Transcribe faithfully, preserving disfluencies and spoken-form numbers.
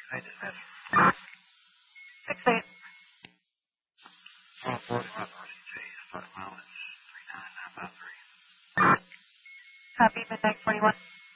I just had Six eight. oh, forty-five R C J, five miles, three nine nine five three. Copy, midnight forty-one.